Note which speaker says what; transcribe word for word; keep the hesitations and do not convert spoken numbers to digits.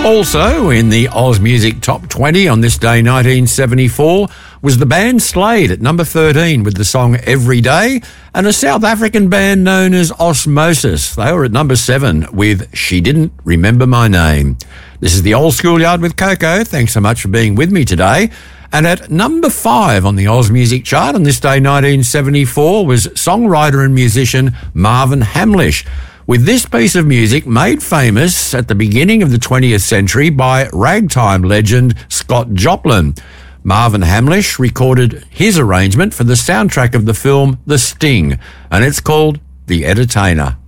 Speaker 1: Also in the Oz Music Top twenty on this day nineteen seventy-four was the band Slade at number thirteen with the song Every Day, and a South African band known as Osmosis. They were at number seven with She Didn't Remember My Name. This is the Old Schoolyard with Coco. Thanks so much for being with me today. And at number five on the Oz Music Chart on this day nineteen seventy-four was songwriter and musician Marvin Hamlish, with this piece of music made famous at the beginning of the twentieth century by ragtime legend Scott Joplin. Marvin Hamlish recorded his arrangement for the soundtrack of the film The Sting, and it's called The Entertainer.